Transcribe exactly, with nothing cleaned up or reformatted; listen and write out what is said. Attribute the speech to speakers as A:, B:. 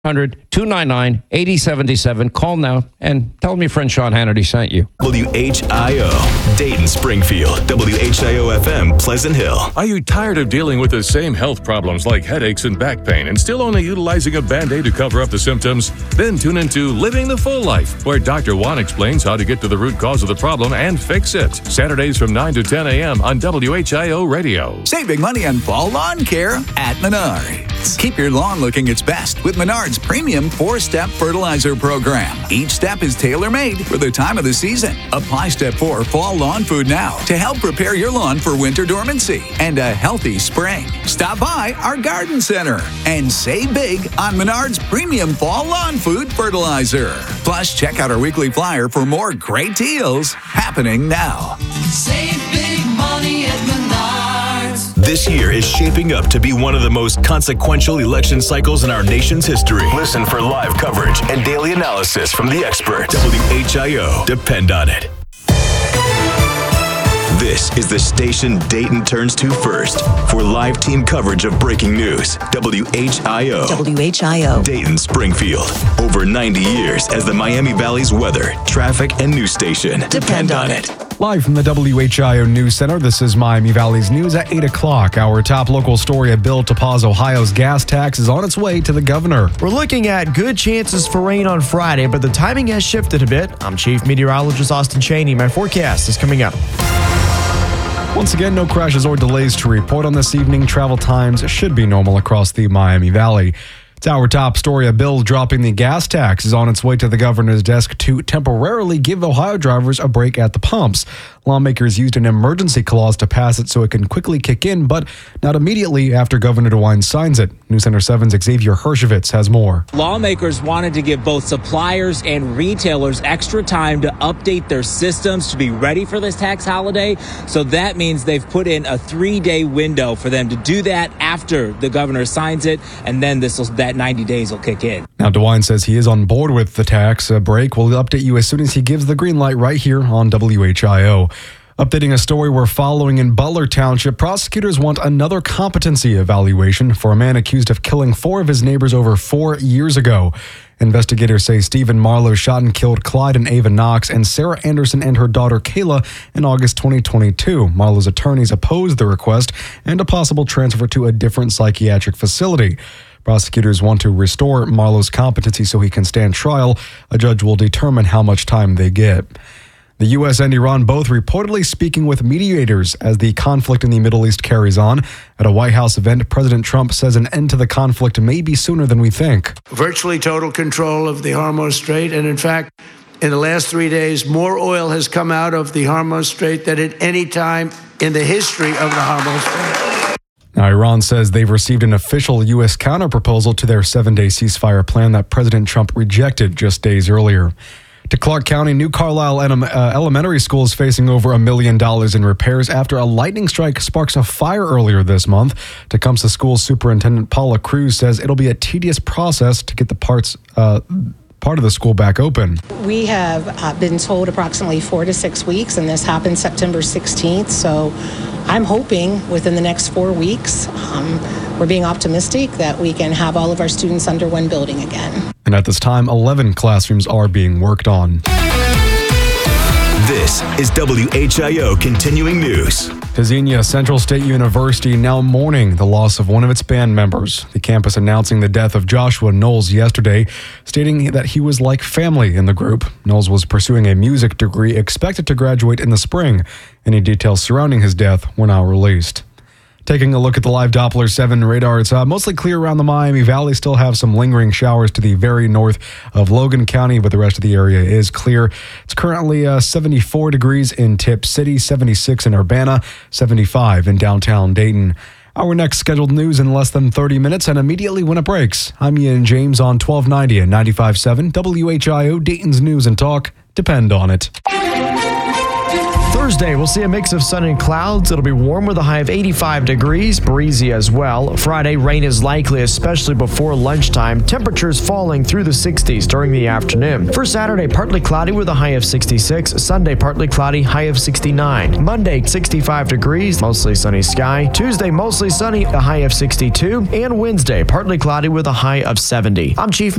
A: hundred, two nine nine, eight zero seven seven. Call now and tell them your friend Sean Hannity sent you.
B: W H I O, Dayton, Springfield. W H I O F M, Pleasant Hill.
C: Are you tired of dealing with the same health problems like headaches and back pain and still only utilizing a Band-Aid to cover up the symptoms? Then tune into Living the Full Life, where Doctor Juan explains how to get to the root cause of the problem and fix it. Saturdays from nine to ten a.m. on W H I O Radio.
D: Saving money on fall lawn care at Menards. Keep your lawn looking its best with Menards Premium four-Step Fertilizer Program. Each step is tailor-made for the time of the season. Apply Step four Fall Lawn Food now to help prepare your lawn for winter dormancy and a healthy spring. Stop by our garden center and save big on Menards Premium Fall Lawn Food Fertilizer. Plus, check out our weekly flyer for more great deals happening now.
E: Save big money at Menards.
B: This year is shaping up to be one of the most consequential election cycles in our nation's history. Listen for live coverage and daily analysis from the experts. W H I O. Depend on it. This is the station Dayton turns to first for live team coverage of breaking news. W H I O.
F: W H I O.
B: Dayton, Springfield. Over ninety years as the Miami Valley's weather, traffic, and news station. Depend on it.
G: Live from the W H I O News Center, this is Miami Valley's News at eight o'clock. Our top local story, a bill to pause Ohio's gas tax, is on its way to the governor.
H: We're looking at good chances for rain on Friday, but the timing has shifted a bit. I'm Chief Meteorologist Austin Cheney. My forecast is coming up.
G: Once again, no crashes or delays to report on this evening. Travel times should be normal across the Miami Valley. It's our top story. A bill dropping the gas tax is on its way to the governor's desk to temporarily give Ohio drivers a break at the pumps. Lawmakers used an emergency clause to pass it so it can quickly kick in, but not immediately after Governor DeWine signs it. News Center seven's Xavier Hershevitz has more.
I: Lawmakers wanted to give both suppliers and retailers extra time to update their systems to be ready for this tax holiday. So that means they've put in a three-day window for them to do that after the governor signs it, and then this will, that ninety days will kick in.
G: Now, DeWine says he is on board with the tax break. We'll update you as soon as he gives the green light right here on W H I O. Updating a story we're following in Butler Township, prosecutors want another competency evaluation for a man accused of killing four of his neighbors over four years ago. Investigators say Stephen Marlowe shot and killed Clyde and Ava Knox and Sarah Anderson and her daughter Kayla in August twenty twenty-two. Marlowe's attorneys opposed the request and a possible transfer to a different psychiatric facility. Prosecutors want to restore Marlowe's competency so he can stand trial. A judge will determine how much time they get. The U S and Iran both reportedly speaking with mediators as the conflict in the Middle East carries on. At a White House event, President Trump says an end to the conflict may be sooner than we think.
J: Virtually total control of the Hormuz Strait. And in fact, in the last three days, more oil has come out of the Hormuz Strait than at any time in the history of the Hormuz Strait.
G: Now, Iran says they've received an official U S counterproposal to their seven-day ceasefire plan that President Trump rejected just days earlier. To Clark County, New Carlisle Elementary School is facing over a million dollars in repairs after a lightning strike sparks a fire earlier this month. Tecumseh School Superintendent Paula Cruz says it'll be a tedious process to get the parts uh, part of the school back open.
K: We have uh, been told approximately four to six weeks, and this happened September sixteenth. So I'm hoping within the next four weeks, um, we're being optimistic that we can have all of our students under one building again.
G: And at this time, eleven classrooms are being worked on.
B: This is W H I O Continuing News.
G: Xenia Central State University now mourning the loss of one of its band members. The campus announcing the death of Joshua Knowles yesterday, stating that he was like family in the group. Knowles was pursuing a music degree, expected to graduate in the spring. Any details surrounding his death were now released. Taking a look at the live Doppler seven radar, it's uh, mostly clear around the Miami Valley. Still have some lingering showers to the very north of Logan County, but the rest of the area is clear. It's currently uh, seventy-four degrees in Tip City, seventy-six in Urbana, seventy-five in downtown Dayton. Our next scheduled news in less than thirty minutes and immediately when it breaks. I'm Ian James on twelve ninety and ninety-five point seven W H I O, Dayton's News and Talk. Depend on it.
H: Thursday, we'll see a mix of sun and clouds. It'll be warm with a high of eighty-five degrees, breezy as well. Friday, rain is likely, especially before lunchtime. Temperatures falling through the sixties during the afternoon. For Saturday, partly cloudy with a high of sixty-six. Sunday, partly cloudy, high of sixty-nine. Monday, sixty-five degrees, mostly sunny sky. Tuesday, mostly sunny, a high of sixty-two. And Wednesday, partly cloudy with a high of seventy. I'm Chief